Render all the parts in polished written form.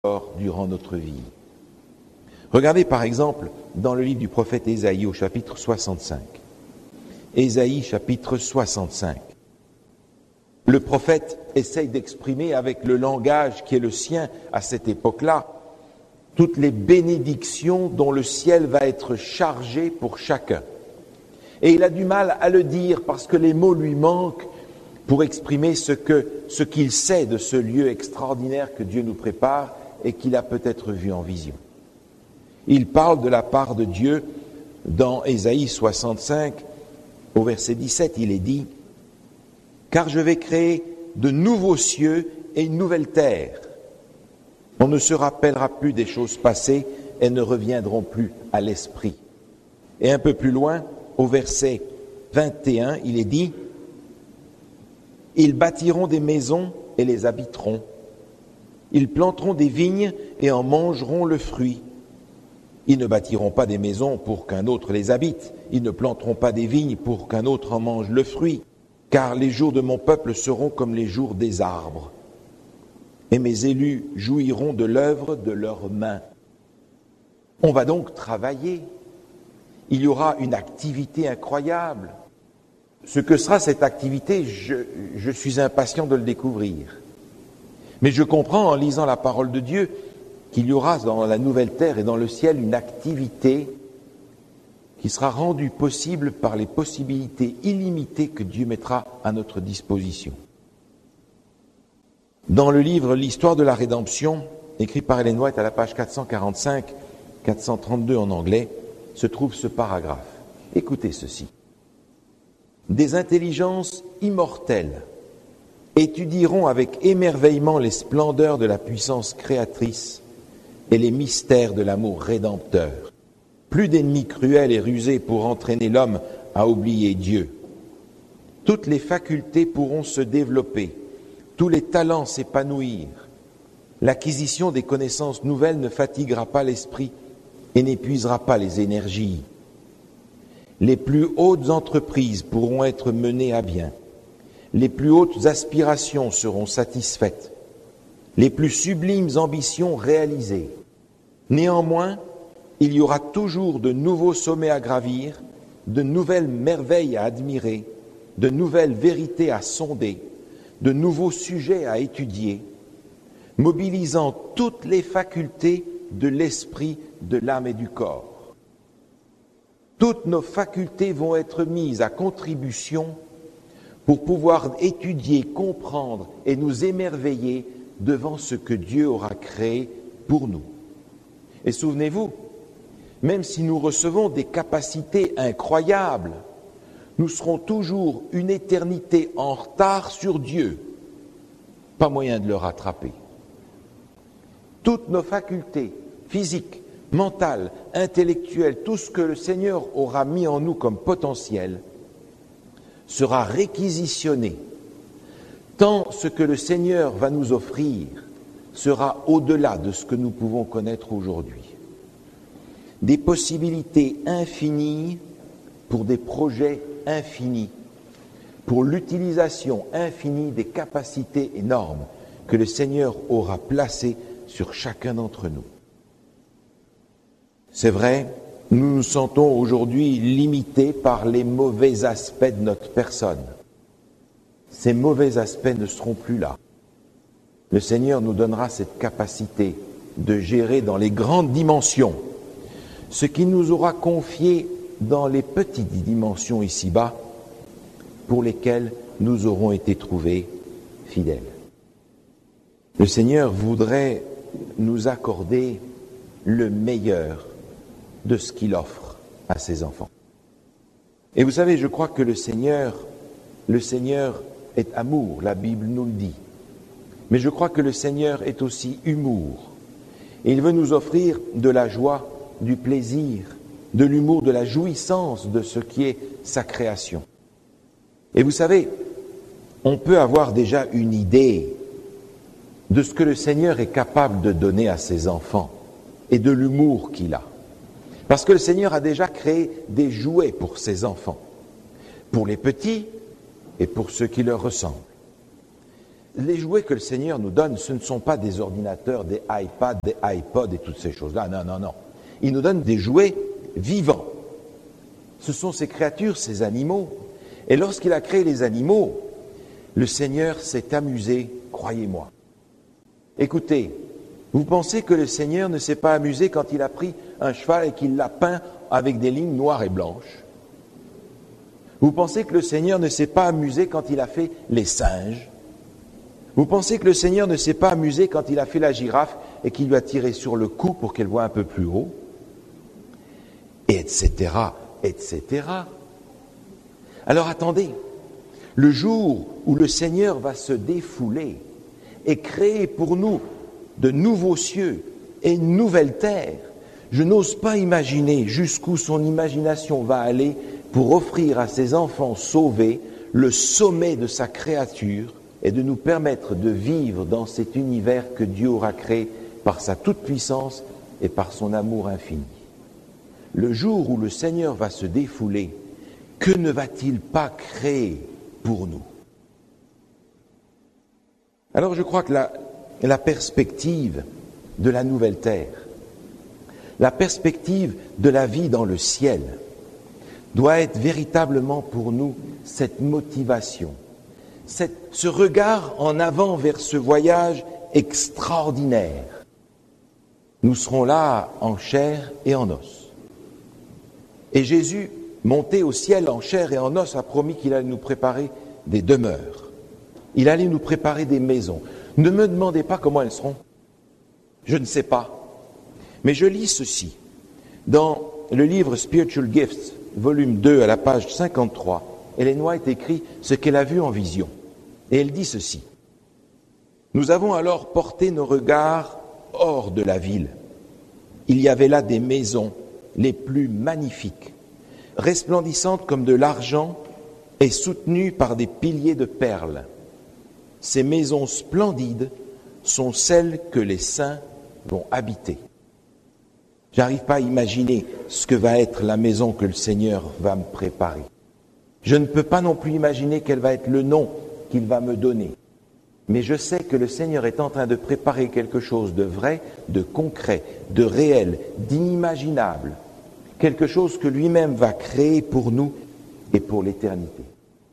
durant notre vie. Regardez par exemple dans le livre du prophète Ésaïe au chapitre 65. Ésaïe chapitre 65. Le prophète essaye d'exprimer avec le langage qui est le sien à cette époque-là toutes les bénédictions dont le ciel va être chargé pour chacun. Et il a du mal à le dire parce que les mots lui manquent pour exprimer ce qu'il sait de ce lieu extraordinaire que Dieu nous prépare et qu'il a peut-être vu en vision. Il parle de la part de Dieu dans Ésaïe 65, au verset 17, il est dit « Car je vais créer de nouveaux cieux et une nouvelle terre. On ne se rappellera plus des choses passées et ne reviendront plus à l'esprit. » Et un peu plus loin, au verset 21, il est dit « Ils bâtiront des maisons et les habiteront. Ils planteront des vignes et en mangeront le fruit. Ils ne bâtiront pas des maisons pour qu'un autre les habite. Ils ne planteront pas des vignes pour qu'un autre en mange le fruit. Car les jours de mon peuple seront comme les jours des arbres. Et mes élus jouiront de l'œuvre de leurs mains. » On va donc travailler. Il y aura une activité incroyable. Ce que sera cette activité, je suis impatient de le découvrir. Mais je comprends en lisant la parole de Dieu qu'il y aura dans la nouvelle terre et dans le ciel une activité qui sera rendue possible par les possibilités illimitées que Dieu mettra à notre disposition. Dans le livre L'histoire de la rédemption, écrit par Ellen White à la page 445, 432 en anglais, se trouve ce paragraphe. Écoutez ceci. Des intelligences immortelles étudieront avec émerveillement les splendeurs de la puissance créatrice et les mystères de l'amour rédempteur. Plus d'ennemis cruels et rusés pour entraîner l'homme à oublier Dieu. Toutes les facultés pourront se développer, tous les talents s'épanouir. L'acquisition des connaissances nouvelles ne fatiguera pas l'esprit et n'épuisera pas les énergies. Les plus hautes entreprises pourront être menées à bien. Les plus hautes aspirations seront satisfaites. Les plus sublimes ambitions réalisées. Néanmoins, il y aura toujours de nouveaux sommets à gravir, de nouvelles merveilles à admirer, de nouvelles vérités à sonder, de nouveaux sujets à étudier, mobilisant toutes les facultés de l'esprit, de l'âme et du corps. Toutes nos facultés vont être mises à contribution pour pouvoir étudier, comprendre et nous émerveiller devant ce que Dieu aura créé pour nous. Et souvenez-vous, même si nous recevons des capacités incroyables, nous serons toujours une éternité en retard sur Dieu. Pas moyen de le rattraper. Toutes nos facultés physiques, mentales, intellectuelles, tout ce que le Seigneur aura mis en nous comme potentiel, sera réquisitionné. Tant ce que le Seigneur va nous offrir sera au-delà de ce que nous pouvons connaître aujourd'hui. Des possibilités infinies pour des projets infinis, pour l'utilisation infinie des capacités énormes que le Seigneur aura placées sur chacun d'entre nous. C'est vrai, nous nous sentons aujourd'hui limités par les mauvais aspects de notre personne. Ces mauvais aspects ne seront plus là. Le Seigneur nous donnera cette capacité de gérer dans les grandes dimensions ce qu'il nous aura confié dans les petites dimensions ici-bas pour lesquelles nous aurons été trouvés fidèles. Le Seigneur voudrait nous accorder le meilleur de ce qu'il offre à ses enfants. Et vous savez, je crois que le Seigneur est amour, la Bible nous le dit. Mais je crois que le Seigneur est aussi humour. Et il veut nous offrir de la joie, du plaisir, de l'humour, de la jouissance de ce qui est sa création. Et vous savez, on peut avoir déjà une idée de ce que le Seigneur est capable de donner à ses enfants et de l'humour qu'il a. Parce que le Seigneur a déjà créé des jouets pour ses enfants, pour les petits et pour ceux qui leur ressemblent. Les jouets que le Seigneur nous donne, ce ne sont pas des ordinateurs, des iPads, des iPods et toutes ces choses-là. Non, non, non. Il nous donne des jouets vivants. Ce sont ces créatures, ces animaux. Et lorsqu'il a créé les animaux, le Seigneur s'est amusé, croyez-moi. Écoutez, vous pensez que le Seigneur ne s'est pas amusé quand il a pris un cheval et qu'il l'a peint avec des lignes noires et blanches? Vous pensez que le Seigneur ne s'est pas amusé quand il a fait les singes? Vous pensez que le Seigneur ne s'est pas amusé quand il a fait la girafe et qu'il lui a tiré sur le cou pour qu'elle voie un peu plus haut? Etc., etc. Alors attendez, le jour où le Seigneur va se défouler et créer pour nous de nouveaux cieux et une nouvelle terre, je n'ose pas imaginer jusqu'où son imagination va aller pour offrir à ses enfants sauvés le sommet de sa créature et de nous permettre de vivre dans cet univers que Dieu aura créé par sa toute-puissance et par son amour infini. Le jour où le Seigneur va se défouler, que ne va-t-il pas créer pour nous? Alors je crois que la perspective de la nouvelle terre, la perspective de la vie dans le ciel, doit être véritablement pour nous cette motivation, ce regard en avant vers ce voyage extraordinaire. Nous serons là en chair et en os. Et Jésus, monté au ciel en chair et en os, a promis qu'il allait nous préparer des demeures. Il allait nous préparer des maisons. Ne me demandez pas comment elles seront. Je ne sais pas. Mais je lis ceci dans le livre Spiritual Gifts, volume 2, à la page 53. Ellen White écrit ce qu'elle a vu en vision. Et elle dit ceci. Nous avons alors porté nos regards hors de la ville. Il y avait là des maisons les plus magnifiques, resplendissantes comme de l'argent et soutenues par des piliers de perles. Ces maisons splendides sont celles que les saints vont habiter. J'arrive pas à imaginer ce que va être la maison que le Seigneur va me préparer. Je ne peux pas non plus imaginer quel va être le nom qu'il va me donner. Mais je sais que le Seigneur est en train de préparer quelque chose de vrai, de concret, de réel, d'inimaginable. Quelque chose que lui-même va créer pour nous et pour l'éternité.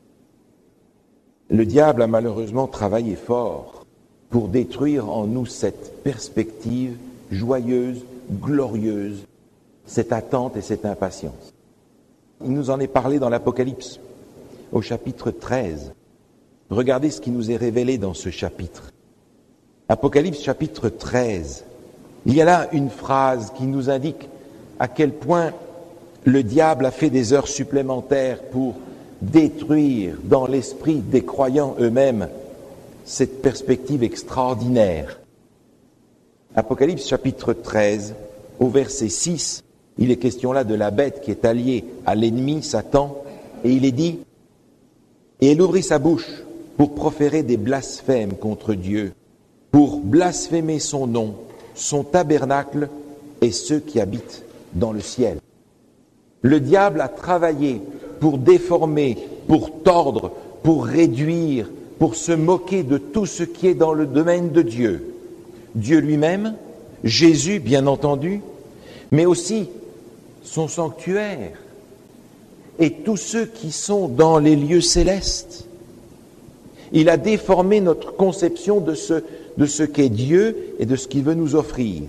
Le diable a malheureusement travaillé fort pour détruire en nous cette perspective joyeuse, glorieuse, cette attente et cette impatience. Il nous en est parlé dans l'Apocalypse, au chapitre 13. Regardez ce qui nous est révélé dans ce chapitre. Apocalypse chapitre 13. Il y a là une phrase qui nous indique à quel point le diable a fait des heures supplémentaires pour détruire dans l'esprit des croyants eux-mêmes cette perspective extraordinaire. Apocalypse chapitre 13, au verset 6, il est question là de la bête qui est alliée à l'ennemi, Satan, et il est dit « Et elle ouvrit sa bouche pour proférer des blasphèmes contre Dieu, pour blasphémer son nom, son tabernacle et ceux qui habitent dans le ciel. » Le diable a travaillé pour déformer, pour tordre, pour réduire, pour se moquer de tout ce qui est dans le domaine de Dieu. Dieu lui-même, Jésus bien entendu, mais aussi son sanctuaire et tous ceux qui sont dans les lieux célestes. Il a déformé notre conception de ce qu'est Dieu et de ce qu'il veut nous offrir.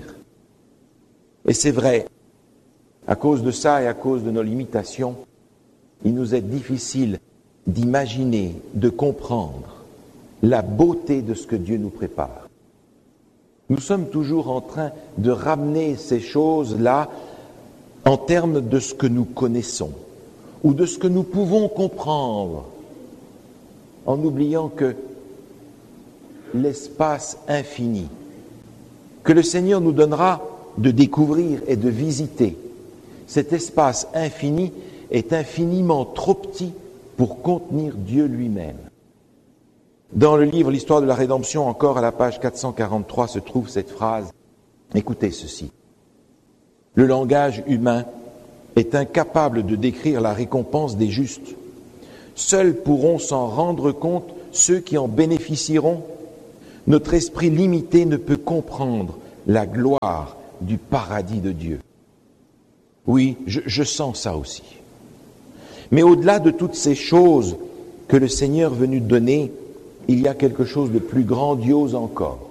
Et c'est vrai, à cause de ça et à cause de nos limitations, il nous est difficile d'imaginer, de comprendre la beauté de ce que Dieu nous prépare. Nous sommes toujours en train de ramener ces choses-là en termes de ce que nous connaissons ou de ce que nous pouvons comprendre, en oubliant que l'espace infini, que le Seigneur nous donnera de découvrir et de visiter, cet espace infini est infiniment trop petit pour contenir Dieu lui-même. Dans le livre L'Histoire de la Rédemption, encore à la page 443, se trouve cette phrase. Écoutez ceci. Le langage humain est incapable de décrire la récompense des justes. Seuls pourront s'en rendre compte ceux qui en bénéficieront Notre esprit limité ne peut comprendre la gloire du paradis de Dieu. Oui, je sens ça aussi. Mais au-delà de toutes ces choses que le Seigneur veut nous donner, il y a quelque chose de plus grandiose encore.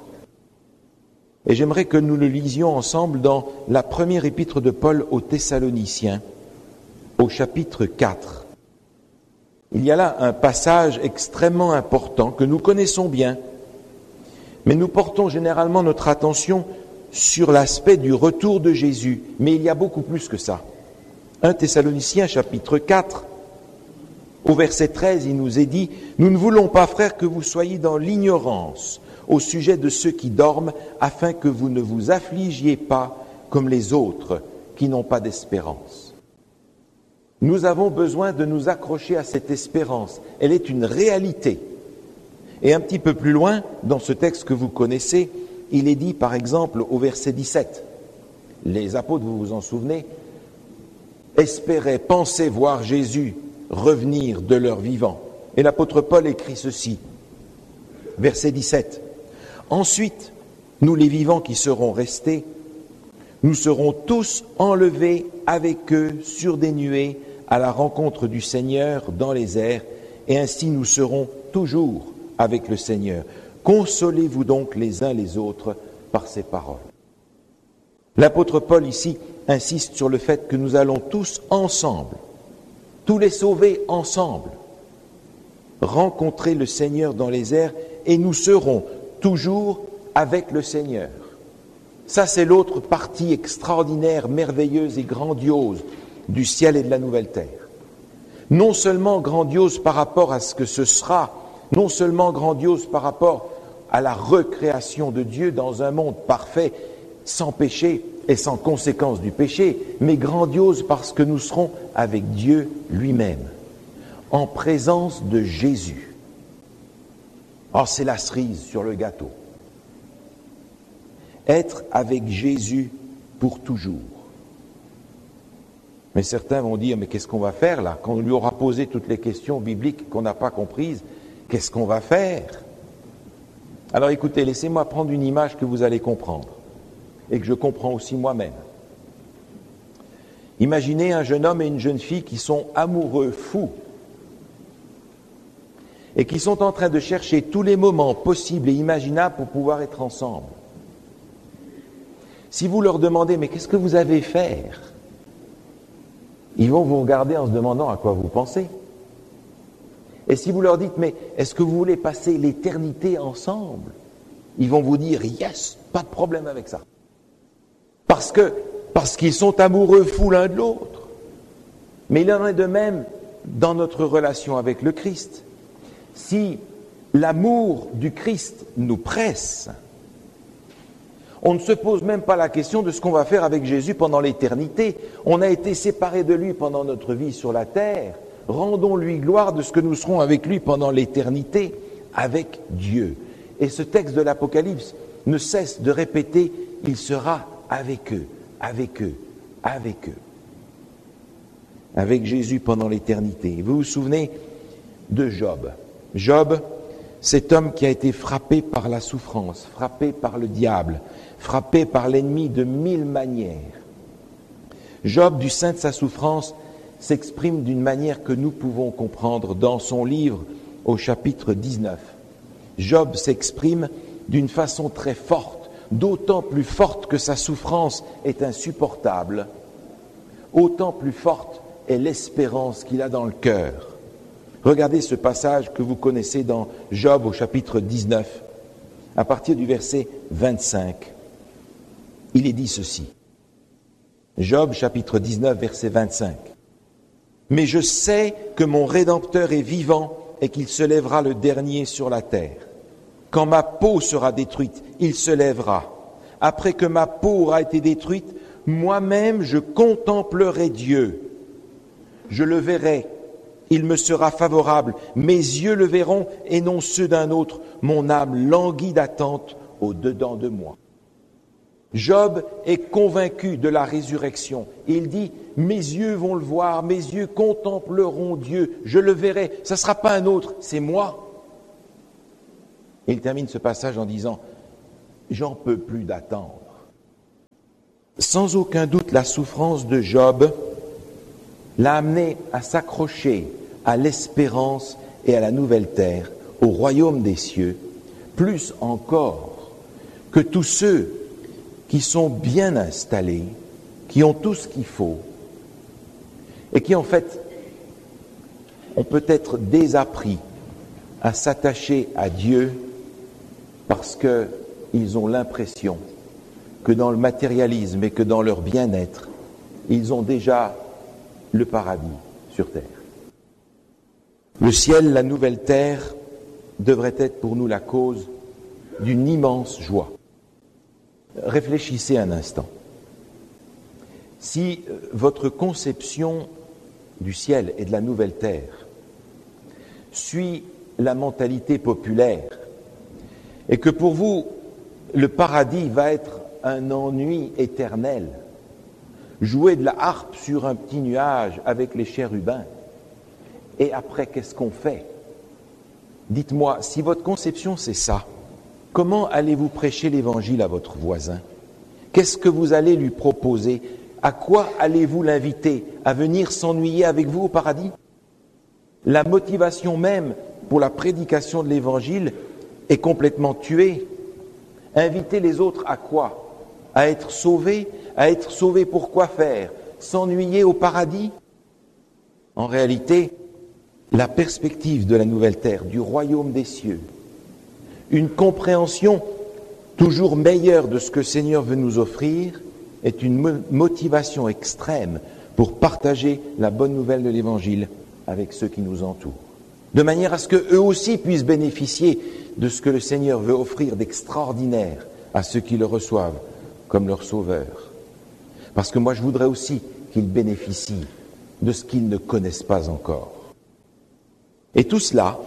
Et j'aimerais que nous le lisions ensemble dans la première épître de Paul aux Thessaloniciens, au chapitre 4. Il y a là un passage extrêmement important que nous connaissons bien, mais nous portons généralement notre attention sur l'aspect du retour de Jésus. Mais il y a beaucoup plus que ça. 1 Thessaloniciens chapitre 4, au verset 13, il nous est dit « Nous ne voulons pas, frères, que vous soyez dans l'ignorance au sujet de ceux qui dorment, afin que vous ne vous affligiez pas comme les autres qui n'ont pas d'espérance. » Nous avons besoin de nous accrocher à cette espérance. Elle est une réalité. Et un petit peu plus loin, dans ce texte que vous connaissez, il est dit par exemple au verset 17, les apôtres, vous vous en souvenez, espéraient, pensaient voir Jésus revenir de leur vivant. Et l'apôtre Paul écrit ceci, verset 17. Ensuite, nous les vivants qui serons restés, nous serons tous enlevés avec eux sur des nuées à la rencontre du Seigneur dans les airs, et ainsi nous serons toujours avec le Seigneur. Consolez-vous donc les uns les autres par ces paroles. L'apôtre Paul ici insiste sur le fait que nous allons tous ensemble, tous les sauvés ensemble, rencontrer le Seigneur dans les airs et nous serons toujours avec le Seigneur. Ça, c'est l'autre partie extraordinaire, merveilleuse et grandiose du ciel et de la nouvelle terre. Non seulement grandiose par rapport à ce que ce sera, non seulement grandiose par rapport à la recréation de Dieu dans un monde parfait, sans péché et sans conséquence du péché, mais grandiose parce que nous serons avec Dieu lui-même, en présence de Jésus. Oh, c'est la cerise sur le gâteau. Être avec Jésus pour toujours. Mais certains vont dire, mais qu'est-ce qu'on va faire là? Quand on lui aura posé toutes les questions bibliques qu'on n'a pas comprises, qu'est-ce qu'on va faire? Alors écoutez, laissez-moi prendre une image que vous allez comprendre, et que je comprends aussi moi-même. Imaginez un jeune homme et une jeune fille qui sont amoureux, fous, et qui sont en train de chercher tous les moments possibles et imaginables pour pouvoir être ensemble. Si vous leur demandez, mais qu'est-ce que vous avez faire? Ils vont vous regarder en se demandant à quoi vous pensez. Et si vous leur dites, mais est-ce que vous voulez passer l'éternité ensemble? Ils vont vous dire, yes, pas de problème avec ça. Parce qu'ils sont amoureux fous l'un de l'autre. Mais il en est de même dans notre relation avec le Christ. Si l'amour du Christ nous presse, on ne se pose même pas la question de ce qu'on va faire avec Jésus pendant l'éternité. On a été séparés de lui pendant notre vie sur la terre. Rendons-lui gloire de ce que nous serons avec lui pendant l'éternité, avec Dieu. Et ce texte de l'Apocalypse ne cesse de répéter, il sera avec eux, avec eux, avec eux. Avec Jésus pendant l'éternité. Vous vous souvenez de Job. Job, cet homme qui a été frappé par la souffrance, frappé par le diable, frappé par l'ennemi de 1000 manières. Job, du sein de sa souffrance, s'exprime d'une manière que nous pouvons comprendre dans son livre au chapitre 19. Job s'exprime d'une façon très forte, d'autant plus forte que sa souffrance est insupportable, autant plus forte est l'espérance qu'il a dans le cœur. Regardez ce passage que vous connaissez dans Job au chapitre 19, à partir du verset 25. Il est dit ceci. Job chapitre 19, verset 25. « Mais je sais que mon Rédempteur est vivant et qu'il se lèvera le dernier sur la terre. Quand ma peau sera détruite, il se lèvera. Après que ma peau aura été détruite, moi-même je contemplerai Dieu. Je le verrai, il me sera favorable. Mes yeux le verront et non ceux d'un autre. Mon âme languit d'attente au-dedans de moi. » Job est convaincu de la résurrection. Il dit, mes yeux vont le voir, mes yeux contempleront Dieu, je le verrai. Ça ne sera pas un autre, c'est moi. Et il termine ce passage en disant « J'en peux plus d'attendre ». Sans aucun doute, la souffrance de Job l'a amené à s'accrocher à l'espérance et à la nouvelle terre, au royaume des cieux, plus encore que tous ceux qui sont bien installés, qui ont tout ce qu'il faut, et qui en fait ont peut-être désappris à s'attacher à Dieu parce qu'ils ont l'impression que dans le matérialisme et que dans leur bien-être, ils ont déjà le paradis sur terre. Le ciel, la nouvelle terre, devrait être pour nous la cause d'une immense joie. Réfléchissez un instant. Si votre conception du ciel et de la nouvelle terre suit la mentalité populaire et que pour vous, le paradis va être un ennui éternel, jouer de la harpe sur un petit nuage avec les chérubins, et après, qu'est-ce qu'on fait? Dites-moi, si votre conception c'est ça, comment allez-vous prêcher l'évangile à votre voisin? Qu'est-ce que vous allez lui proposer? À quoi allez-vous l'inviter? À venir s'ennuyer avec vous au paradis? La motivation même pour la prédication de l'évangile est complètement tuée. Inviter les autres à quoi? À être sauvés? À être sauvés pour quoi faire? S'ennuyer au paradis? En réalité, la perspective de la nouvelle terre, du royaume des cieux, une compréhension toujours meilleure de ce que le Seigneur veut nous offrir, est une motivation extrême pour partager la bonne nouvelle de l'Évangile avec ceux qui nous entourent. De manière à ce qu'eux aussi puissent bénéficier de ce que le Seigneur veut offrir d'extraordinaire à ceux qui le reçoivent comme leur sauveur. Parce que moi, je voudrais aussi qu'ils bénéficient de ce qu'ils ne connaissent pas encore. Et tout cela,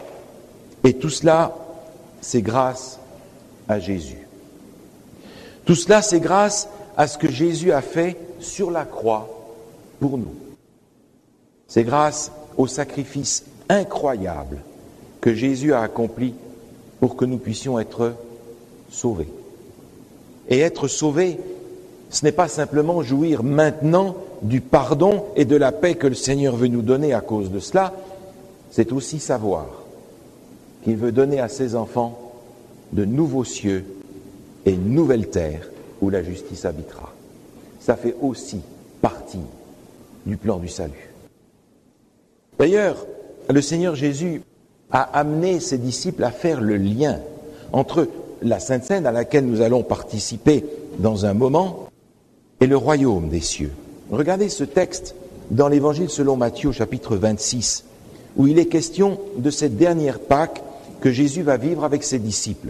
c'est grâce à Jésus. Tout cela, c'est grâce à ce que Jésus a fait sur la croix pour nous. C'est grâce au sacrifice incroyable que Jésus a accompli pour que nous puissions être sauvés. Et être sauvés, ce n'est pas simplement jouir maintenant du pardon et de la paix que le Seigneur veut nous donner à cause de cela, c'est aussi savoir qu'il veut donner à ses enfants de nouveaux cieux et une nouvelle terre où la justice habitera. Ça fait aussi partie du plan du salut. D'ailleurs, le Seigneur Jésus a amené ses disciples à faire le lien entre la Sainte Seine à laquelle nous allons participer dans un moment et le royaume des cieux. Regardez ce texte dans l'Évangile selon Matthieu, chapitre 26, où il est question de cette dernière Pâque que Jésus va vivre avec ses disciples.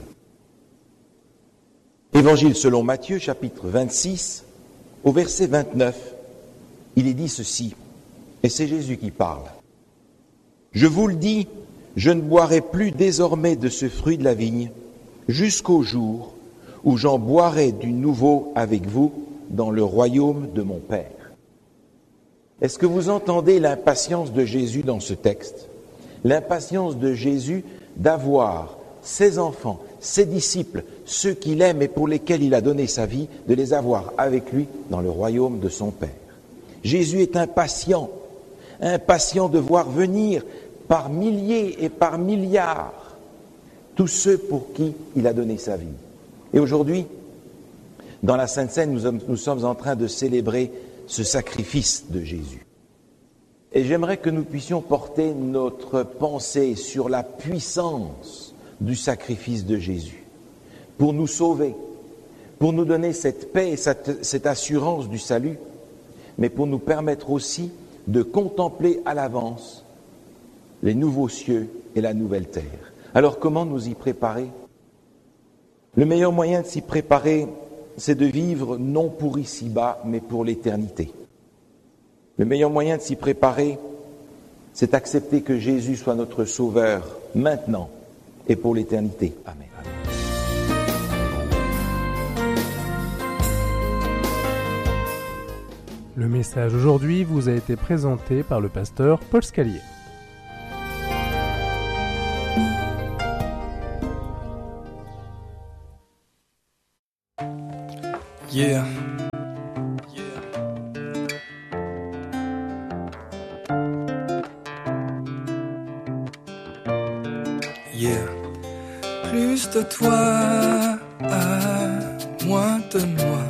Évangile selon Matthieu, chapitre 26, au verset 29, il est dit ceci, et c'est Jésus qui parle. « Je vous le dis, je ne boirai plus désormais de ce fruit de la vigne, jusqu'au jour où j'en boirai du nouveau avec vous dans le royaume de mon Père. » Est-ce que vous entendez l'impatience de Jésus dans ce texte? L'impatience de Jésus d'avoir ses enfants, ses disciples, ceux qu'il aime et pour lesquels il a donné sa vie, de les avoir avec lui dans le royaume de son Père. Jésus est impatient de voir venir par milliers et par milliards tous ceux pour qui il a donné sa vie. Et aujourd'hui, dans la Sainte Seine, nous sommes en train de célébrer ce sacrifice de Jésus. Et j'aimerais que nous puissions porter notre pensée sur la puissance du sacrifice de Jésus pour nous sauver, pour nous donner cette paix et cette assurance du salut, mais pour nous permettre aussi de contempler à l'avance les nouveaux cieux et la nouvelle terre. Alors comment nous y préparer? Le meilleur moyen de s'y préparer, c'est de vivre non pour ici-bas, mais pour l'éternité. Le meilleur moyen de s'y préparer, c'est accepter que Jésus soit notre Sauveur maintenant et pour l'éternité. Amen. Le message aujourd'hui vous a été présenté par le pasteur Paul Scalier. Yeah. Yeah. Plus de toi, moins de moi.